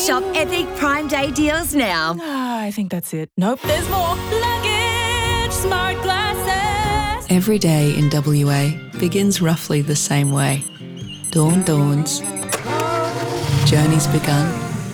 Shop epic Prime Day deals now. I think that's it. Nope, there's more. Luggage Smart Glasses. Every day in WA begins roughly the same way. Dawn dawns. Journey's begun.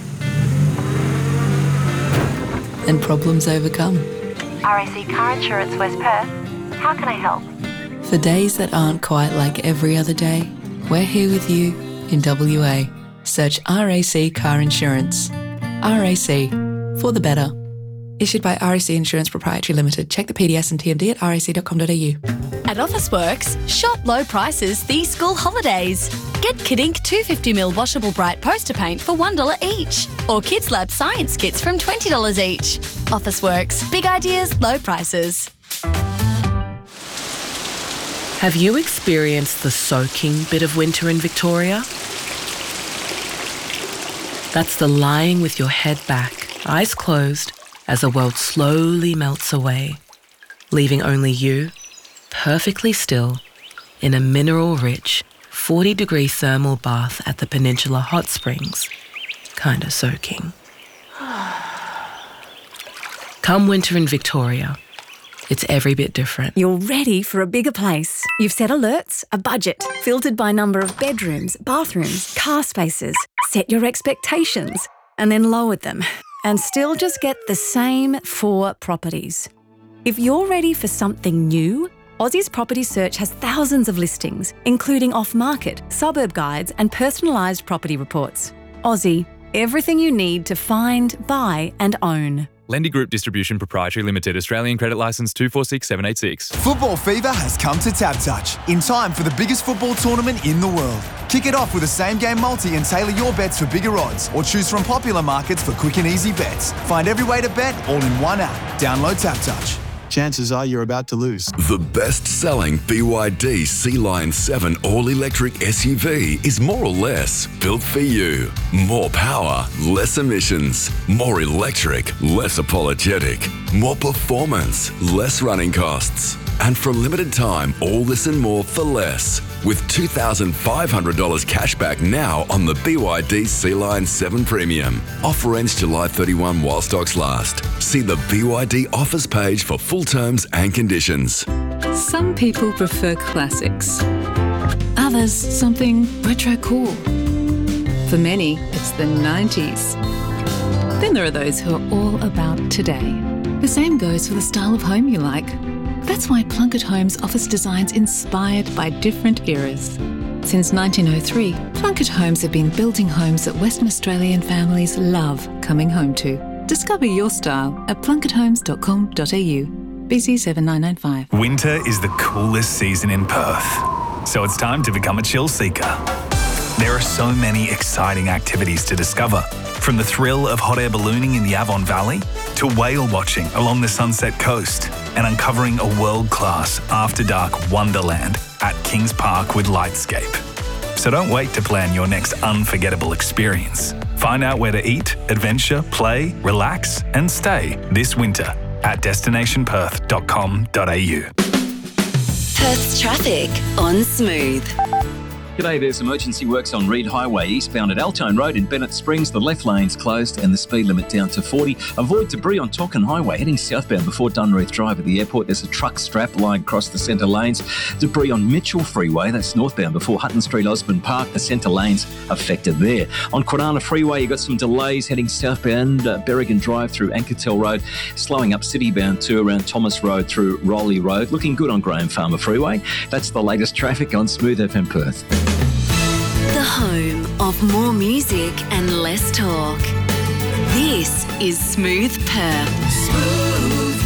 And problems overcome. RAC Car Insurance West Perth. How can I help? For days that aren't quite like every other day, we're here with you in WA. Search RAC Car Insurance. RAC, for the better. Issued by RAC Insurance Proprietary Limited. Check the PDS and TMD at rac.com.au. At Officeworks, shop low prices these school holidays. Get Kid Ink 250ml washable bright poster paint for $1 each. Or Kids Lab science kits from $20 each. Officeworks, big ideas, low prices. Have you experienced the soaking bit of winter in Victoria? That's the lying with your head back, eyes closed, as the world slowly melts away, leaving only you, perfectly still, in a mineral-rich, 40-degree thermal bath at the Peninsula Hot Springs, kinda soaking. Come winter in Victoria, it's every bit different. You're ready for a bigger place. You've set alerts, a budget, filtered by number of bedrooms, bathrooms, car spaces, set your expectations, and then lowered them, and still just get the same 4 properties. If you're ready for something new, Aussie's Property Search has thousands of listings, including off-market, suburb guides, and personalised property reports. Aussie, everything you need to find, buy, and own. Lendy Group Distribution Proprietary Limited, Australian Credit Licence 246786. Football fever has come to TABtouch in time for the biggest football tournament in the world. Kick it off with a same-game multi and tailor your bets for bigger odds, or choose from popular markets for quick and easy bets. Find every way to bet all in one app. Download TABtouch. Chances are you're about to lose. The best-selling BYD Sea Lion 7 all-electric SUV is more or less built for you. More power, less emissions. More electric, less apologetic. More performance, less running costs. And for a limited time, all this and more for less. With $2,500 cash back now on the BYD Sea Lion 7 Premium. Offer ends July 31 while stocks last. See the BYD offers page for full terms and conditions. Some people prefer classics. Others, something retro cool. For many, it's the 90s. Then there are those who are all about today. The same goes for the style of home you like. That's why Plunkett Homes offers designs inspired by different eras. Since 1903, Plunkett Homes have been building homes that Western Australian families love coming home to. Discover your style at plunketthomes.com.au. BC 7995. Winter is the coolest season in Perth, so it's time to become a chill seeker. There are so many exciting activities to discover, from the thrill of hot air ballooning in the Avon Valley to whale watching along the Sunset Coast and uncovering a world-class after-dark wonderland at Kings Park with Lightscape. So don't wait to plan your next unforgettable experience. Find out where to eat, adventure, play, relax and stay this winter at destinationperth.com.au. Perth's traffic on Smooth. G'day, there's emergency works on Reed Highway eastbound at Altone Road in Bennett Springs. The left lane's closed and the speed limit down to 40. Avoid debris on Torkin Highway heading southbound before Dunreath Drive at the airport. There's a truck strap lying across the centre lanes. Debris on Mitchell Freeway, that's northbound before Hutton Street, Osborne Park. The centre lanes affected there. On Kwinana Freeway, you've got some delays heading southbound Berrigan Drive through Ankertel Road. Slowing up citybound too around Thomas Road through Rowley Road. Looking good on Graham Farmer Freeway. That's the latest traffic on Smooth FM Perth. The home of more music and less talk. This is Smooth Perth. Smooth.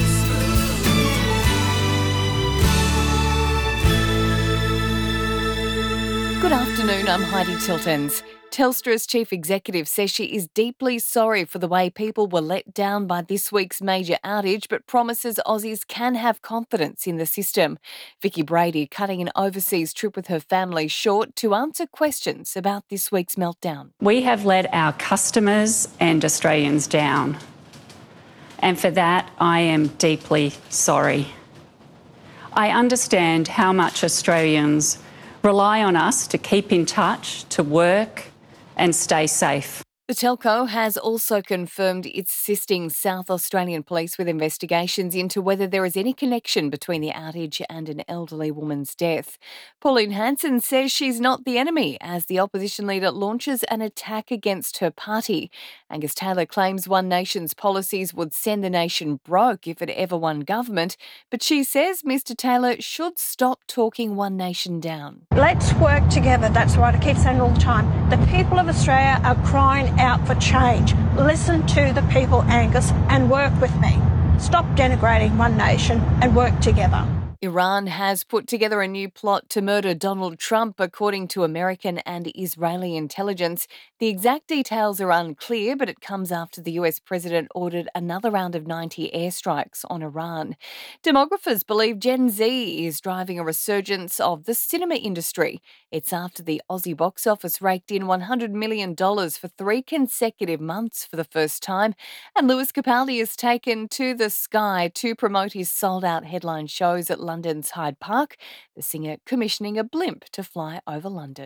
Good afternoon, I'm Heidi Tiltons. Telstra's chief executive says she is deeply sorry for the way people were let down by this week's major outage, but promises Aussies can have confidence in the system. Vicky Brady cutting an overseas trip with her family short to answer questions about this week's meltdown. We have let our customers and Australians down, and for that I am deeply sorry. I understand how much Australians rely on us to keep in touch, to work and stay safe. The telco has also confirmed it's assisting South Australian police with investigations into whether there is any connection between the outage and an elderly woman's death. Pauline Hanson says she's not the enemy as the opposition leader launches an attack against her party. Angus Taylor claims One Nation's policies would send the nation broke if it ever won government, but she says Mr Taylor should stop talking One Nation down. Let's work together. That's what I keep saying all the time. The people of Australia are crying out for change. Listen to the people, Angus, and work with me. Stop denigrating One Nation and work together. Iran has put together a new plot to murder Donald Trump, according to American and Israeli intelligence. The exact details are unclear, but it comes after the US president ordered another round of 90 airstrikes on Iran. Demographers believe Gen Z is driving a resurgence of the cinema industry. It's after the Aussie box office raked in $100 million for 3 consecutive months for the first time, and Lewis Capaldi is taken to the sky to promote his sold-out headline shows at London's Hyde Park, the singer commissioning a blimp to fly over London.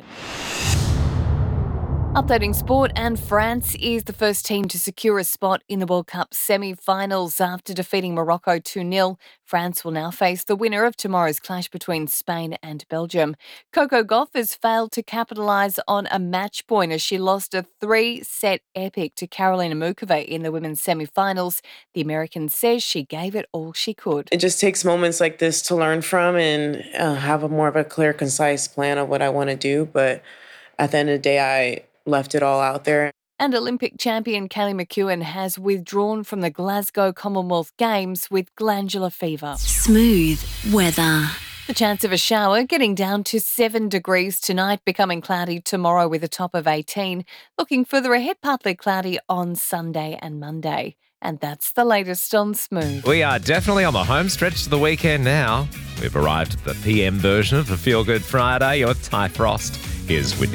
Updating sport, and France is the first team to secure a spot in the World Cup semi-finals after defeating Morocco 2-0. France will now face the winner of tomorrow's clash between Spain and Belgium. Coco Gauff has failed to capitalise on a match point as she lost a 3-set epic to Karolina Muchova in the women's semi-finals. The American says she gave it all she could. It just takes moments like this to learn from and have a more of a clear, concise plan of what I want to do. But at the end of the day, I left it all out there. And Olympic champion Kaylee McEwen has withdrawn from the Glasgow Commonwealth Games with glandular fever. Smooth weather. The chance of a shower getting down to 7 degrees tonight, becoming cloudy tomorrow with a top of 18. Looking further ahead, partly cloudy on Sunday and Monday. And that's the latest on Smooth. We are definitely on the home stretch to the weekend now. We've arrived at the PM version of the Feel Good Friday. You're Ty Frost. Here's Whitney.